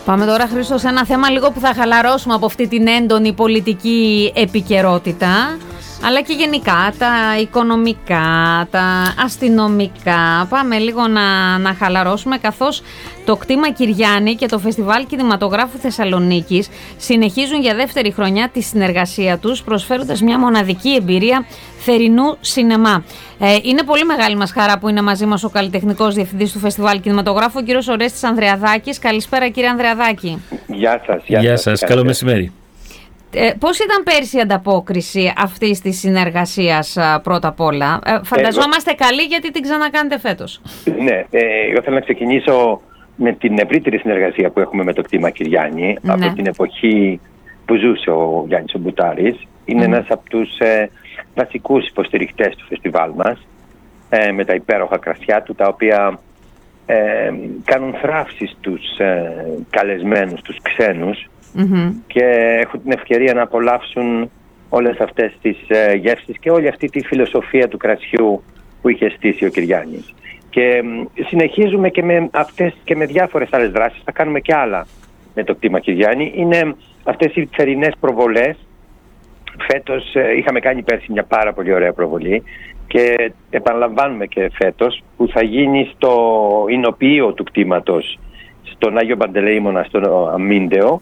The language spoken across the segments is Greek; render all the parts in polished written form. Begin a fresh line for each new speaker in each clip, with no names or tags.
Πάμε τώρα, Χρήστο, σε ένα θέμα λίγο που θα χαλαρώσουμε από αυτή την έντονη πολιτική επικαιρότητα, αλλά και γενικά τα οικονομικά, τα αστυνομικά. Πάμε λίγο να χαλαρώσουμε, καθώς το κτήμα Κυριάννη και το Φεστιβάλ Κινηματογράφου Θεσσαλονίκης συνεχίζουν για δεύτερη χρονιά τη συνεργασία τους, προσφέροντας μια μοναδική εμπειρία θερινού σινεμά. Είναι πολύ μεγάλη μας χαρά που είναι μαζί μας ο καλλιτεχνικός διευθυντής του Φεστιβάλ Κινηματογράφου, ο κύριος Ορέστης Ανδρεαδάκης. Καλησπέρα, κύριε Ανδρεαδάκη.
Γεια σας.
Γεια σας. Καλό μεσημέρι.
Πώς ήταν πέρσι η ανταπόκριση αυτής της συνεργασίας, πρώτα απ' όλα? Φανταζόμαστε καλή, γιατί την ξανακάνετε φέτος.
Ναι, εγώ θέλω να ξεκινήσω με την ευρύτερη συνεργασία που έχουμε με το κτήμα Κυριάννη, από την εποχή που ζούσε ο Γιάννης ο Μπουτάρης. Είναι ένας από τους βασικούς υποστηρικτές του φεστιβάλ μας, με τα υπέροχα κρασιά του, τα οποία κάνουν θράψη στους καλεσμένους, τους ξένους, και έχουν την ευκαιρία να απολαύσουν όλες αυτές τις γεύσεις και όλη αυτή τη φιλοσοφία του κρασιού που είχε στήσει ο Κυριάννης. Και συνεχίζουμε και με αυτές και με διάφορες άλλες δράσεις. Θα κάνουμε και άλλα με το κτήμα Κυριάννη. Είναι αυτές οι θερινές προβολές. Φέτος είχαμε κάνει πέρσι μια πάρα πολύ ωραία προβολή και επαναλαμβάνουμε και φέτος, που θα γίνει στο εινοποιείο του κτήματος στον Άγιο Παντελεήμονα, στο Αμίντεο.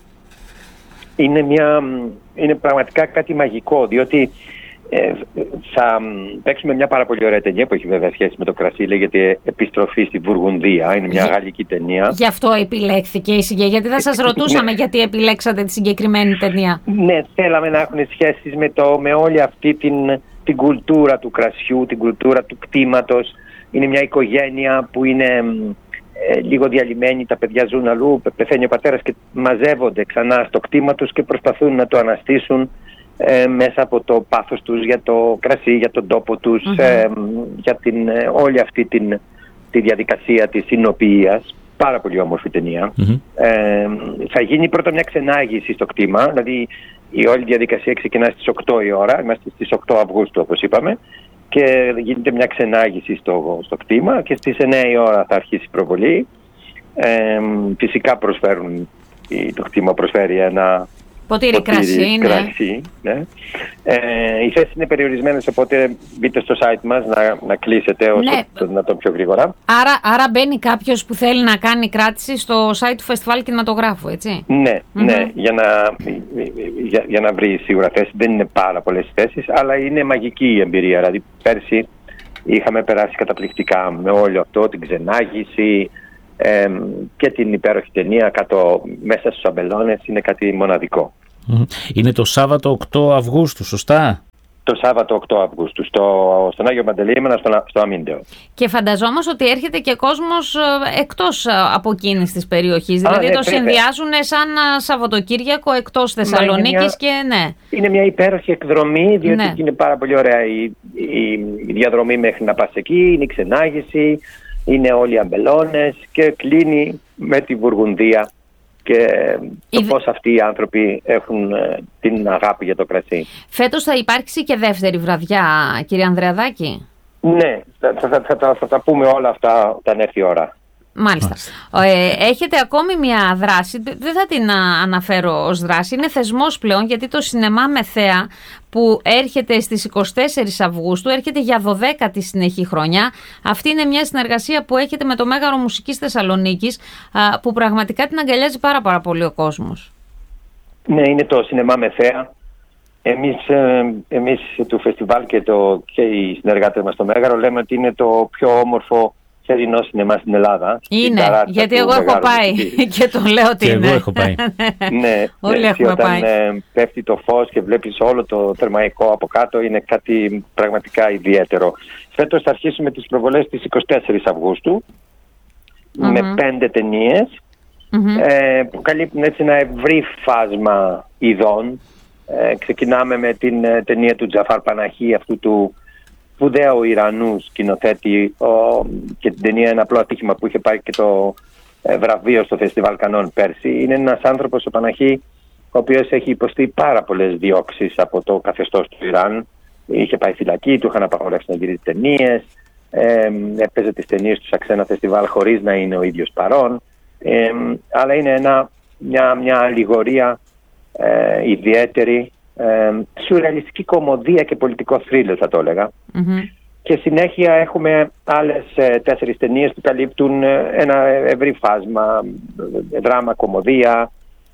Είναι πραγματικά κάτι μαγικό, διότι θα παίξουμε μια πάρα πολύ ωραία ταινία που έχει βέβαια σχέση με το κρασί, λέγεται «Επιστροφή στη Βουργουνδία». Είναι μια γαλλική ταινία.
Γι' αυτό επιλέχθηκε η συγκεκριμένη, γιατί θα σας ρωτούσαμε γιατί επιλέξατε τη συγκεκριμένη ταινία. Ναι,
θέλαμε να έχουν σχέσεις με όλη αυτή την κουλτούρα του κρασιού, την κουλτούρα του κτήματος. Είναι μια οικογένεια που είναι λίγο διαλυμένοι, τα παιδιά ζουν αλλού, πεθαίνει ο πατέρας και μαζεύονται ξανά στο κτήμα τους και προσπαθούν να το αναστήσουν μέσα από το πάθος τους για το κρασί, για τον τόπο τους, για όλη αυτή τη διαδικασία της εινοποιίας. Πάρα πολύ όμορφη ταινία. Θα γίνει πρώτα μια ξενάγηση στο κτήμα, δηλαδή η όλη διαδικασία ξεκινά στις 8 η ώρα, είμαστε στις 8 Αυγούστου όπως είπαμε, και γίνεται μια ξενάγηση στο κτήμα και στις 9 η ώρα θα αρχίσει η προβολή. Φυσικά το κτήμα προσφέρει ένα
ποτήρι κρασί.
Ναι. Οι θέσεις είναι περιορισμένες, οπότε μπείτε στο site μας να κλείσετε όσο το δυνατόν πιο γρήγορα.
Άρα μπαίνει κάποιος που θέλει να κάνει κράτηση στο site του Φεστιβάλ Κινηματογράφου, έτσι?
Ναι, για να βρει σίγουρα θέση. Δεν είναι πάρα πολλές θέσεις, αλλά είναι μαγική η εμπειρία. Δηλαδή πέρσι είχαμε περάσει καταπληκτικά με όλο αυτό, την ξενάγηση και την υπέροχη ταινία κάτω μέσα στους αμπελώνες. Είναι κάτι μοναδικό.
Είναι το Σάββατο 8 Αυγούστου, σωστά?
Το Σάββατο 8 Αυγούστου στον Άγιο Παντελεήμονα, στο Αμίντεο.
Και φανταζόμαστε ότι έρχεται και κόσμος εκτός από εκείνης της περιοχής. Δηλαδή το συνδυάζουν σαν Σαββατοκύριακο εκτός Θεσσαλονίκης
Είναι μια υπέροχη εκδρομή, διότι είναι πάρα πολύ ωραία η διαδρομή μέχρι να πας εκεί, είναι η ξενάγηση, είναι όλοι οι αμπελώνες και κλείνει με τη Βουργουνδία και το πώς αυτοί οι άνθρωποι έχουν την αγάπη για το κρασί.
Φέτος θα υπάρξει και δεύτερη βραδιά, κύριε Ανδρεαδάκη?
Ναι, θα τα πούμε όλα αυτά όταν έρθει η ώρα.
Μάλιστα. Έχετε ακόμη μια δράση, δεν θα την αναφέρω ως δράση, είναι θεσμός πλέον, γιατί το σινεμά με θέα που έρχεται στις 24 Αυγούστου, έρχεται για 12η συνεχή χρονιά. Αυτή είναι μια συνεργασία που έχετε με το Μέγαρο Μουσικής Θεσσαλονίκης, που πραγματικά την αγκαλιάζει πάρα πολύ ο κόσμος.
Ναι, είναι το σινεμά με θέα. Εμείς του φεστιβάλ και οι συνεργάτες μας στο Μέγαρο λέμε ότι είναι το πιο όμορφο θερινό σινεμά στην Ελλάδα.
Είναι, γιατί εγώ έχω πάει και το λέω ότι είναι.
Εγώ έχω πάει.
Ναι,
όλοι έχουμε πάει.
Όταν πέφτει το φως και βλέπεις όλο το θερμαϊκό από κάτω, είναι κάτι πραγματικά ιδιαίτερο. Φέτος θα αρχίσουμε τις προβολές στις 24 Αυγούστου με 5 ταινίες που καλύπτουν έτσι ένα ευρύ φάσμα ειδών. Ξεκινάμε με την ταινία του Τζαφάρ Παναχή, αυτού του σπουδαίου Ιρανού σκηνοθέτη, και την ταινία «Ένα απλό ατύχημα» που είχε πάρει και το βραβείο στο Φεστιβάλ Κανών πέρσι. Είναι ένας άνθρωπος, ο Παναχή, ο οποίος έχει υποστεί πάρα πολλές διώξεις από το καθεστώς του Ιράν. Είχε πάει φυλακή, του είχαν απαγορεύσει να γυρίζει ταινίες, έπαιζε τις ταινίες του σε ξένα φεστιβάλ χωρίς να είναι ο ίδιος παρόν. Αλλά είναι ένα μια αλληγορία ιδιαίτερη, σουρεαλιστική κωμωδία και πολιτικό θρίλερ θα το έλεγα. Και συνέχεια έχουμε άλλες 4 ταινίες που καλύπτουν ένα ευρύ φάσμα, δράμα, κωμωδία,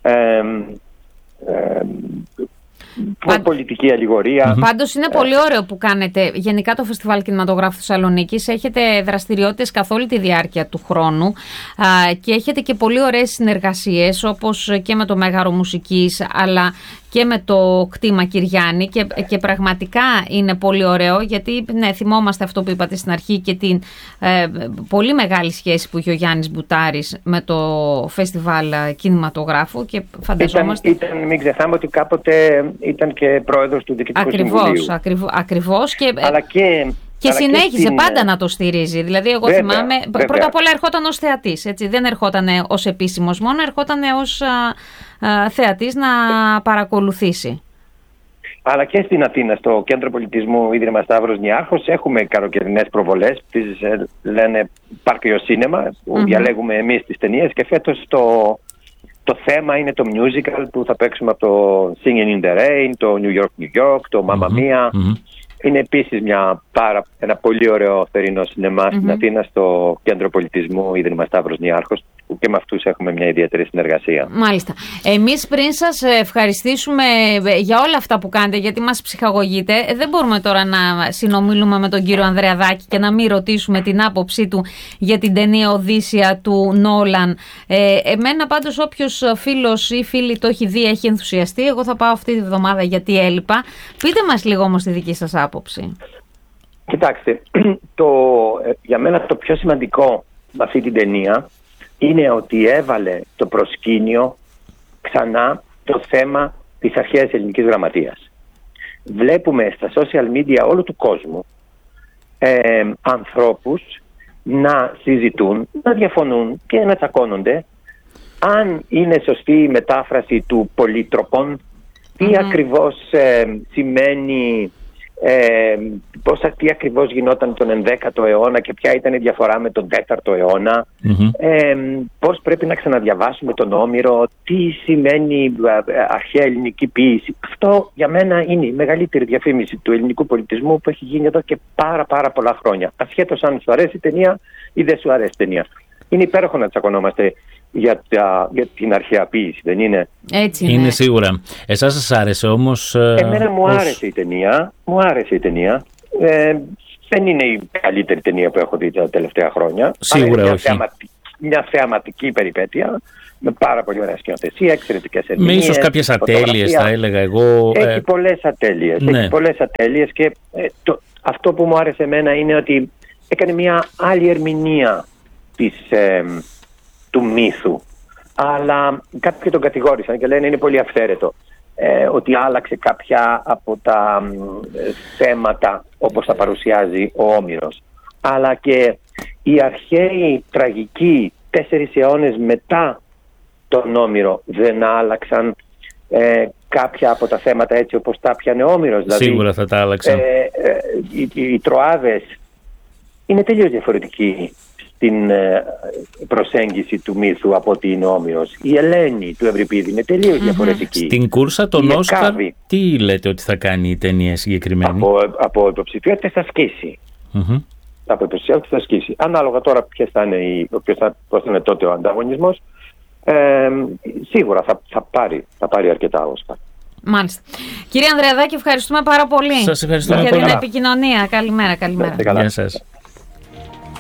πολιτική αλληγορία.
Πάντως είναι πολύ ωραίο που κάνετε γενικά το Φεστιβάλ Κινηματογράφου Θεσσαλονίκης. Έχετε δραστηριότητες καθ' όλη τη διάρκεια του χρόνου και έχετε και πολύ ωραίες συνεργασίες, όπως και με το Μέγαρο Μουσικής αλλά και με το κτήμα Κυριάννη, και πραγματικά είναι πολύ ωραίο, γιατί θυμόμαστε αυτό που είπατε στην αρχή και την πολύ μεγάλη σχέση που είχε ο Γιάννης Μπουτάρης με το Φεστιβάλ Κινηματογράφου, και φανταζόμαστε...
Μην ξεχνάμε ότι κάποτε ήταν και πρόεδρος του Διοικητικού Συμβουλίου.
Ακριβώς. Και
αλλά
συνέχιζε πάντα να το στηρίζει. Δηλαδή, εγώ θυμάμαι, πρώτα απ' όλα ερχόταν ως θεατής. Έτσι, δεν ερχόταν ως επίσημος μόνο, ερχόταν ως θεατής να παρακολουθήσει.
Αλλά και στην Αθήνα, στο Κέντρο Πολιτισμού Ίδρυμα Σταύρος Νιάρχος, έχουμε καλοκαιρινές προβολές, τις λένε Πάρκιο Σίνεμα, που διαλέγουμε εμείς τις ταινίες, και φέτος το θέμα είναι το musical που θα παίξουμε από το Singing in the Rain, το New York, New York, το Mamma Mia. Είναι επίσης ένα πολύ ωραίο θερινό σινεμά στην Αθήνα, στο Κέντρο Πολιτισμού Ίδρυμα Σταύρος Νιάρχος, που και με αυτούς έχουμε μια ιδιαίτερη συνεργασία.
Μάλιστα. Εμείς πριν σας ευχαριστήσουμε για όλα αυτά που κάνετε, γιατί μας ψυχαγωγείτε, δεν μπορούμε τώρα να συνομιλούμε με τον κύριο Ανδρεαδάκη και να μην ρωτήσουμε την άποψή του για την ταινία Οδύσσεια του Νόλαν. Εμένα πάντως όποιος φίλος ή φίλη το έχει δει έχει ενθουσιαστεί. Εγώ θα πάω αυτή τη βδομάδα γιατί έλειπα. Πείτε μας λίγο όμως τη δική σας άποψη.
Κοιτάξτε, για μένα το πιο σημαντικό με αυτή την ταινία είναι ότι έβαλε το προσκήνιο ξανά το θέμα της αρχαίας ελληνικής γραμματείας. Βλέπουμε στα social media όλου του κόσμου ανθρώπους να συζητούν, να διαφωνούν και να τσακώνονται αν είναι σωστή η μετάφραση του πολυτροπών, τι ακριβώς σημαίνει, τι ακριβώς γινόταν τον 11ο αιώνα και ποια ήταν η διαφορά με τον 4ο αιώνα, πώς πρέπει να ξαναδιαβάσουμε τον Όμηρο, τι σημαίνει αρχαία ελληνική ποίηση. Αυτό για μένα είναι η μεγαλύτερη διαφήμιση του ελληνικού πολιτισμού που έχει γίνει εδώ και πάρα πολλά χρόνια. Ασχέτως αν σου αρέσει η ταινία ή δεν σου αρέσει η ταινία. Είναι υπέροχο να τσακωνόμαστε για την αρχαία ποίηση, δεν είναι?
Έτσι
είναι σίγουρα. Εσάς σας άρεσε όμως?
Εμένα μου άρεσε η ταινία. Δεν είναι η καλύτερη ταινία που έχω δει τα τελευταία χρόνια.
Σίγουρα όχι.
Μια θεαματική περιπέτεια με πάρα πολύ ωραία σκηνοθεσία, εξαιρετικές ερμηνείες.
Με ίσως κάποιες ατέλειες θα έλεγα εγώ.
Έχει πολλές ατέλειες και αυτό που μου άρεσε εμένα είναι ότι έκανε μια άλλη ερμηνεία του μύθου. Αλλά κάποιοι τον κατηγόρησαν και λένε είναι πολύ αυθαίρετο, ότι άλλαξε κάποια από τα θέματα όπως τα παρουσιάζει ο Όμηρος. Αλλά και οι αρχαίοι τραγικοί 4 αιώνες μετά τον Όμηρο δεν άλλαξαν κάποια από τα θέματα έτσι όπως τα πιανε ο Όμηρος. Δηλαδή,
σίγουρα θα τα άλλαξαν.
Οι Τροάδες είναι τελείως διαφορετικοί στην προσέγγιση του μύθου από ότι είναι ο Όμηρος. Η Ελένη του Ευρυπίδη είναι τελείως διαφορετική.
Στην κούρσα των Όσκαρ τι λέτε ότι θα κάνει η ταινία συγκεκριμένη?
Από υποψηφιότητες θα σκίσει. Από υποψηφιότητες θα σκίσει. Ανάλογα τώρα πώς θα είναι τότε ο ανταγωνισμός, σίγουρα θα πάρει αρκετά Όσκαρ.
Μάλιστα. Κύριε Ανδρεαδάκη, ευχαριστούμε πάρα πολύ.
Σας ευχαριστούμε
για
πολύ
την επικοινωνία. Καλημέρα.
Γεια σας.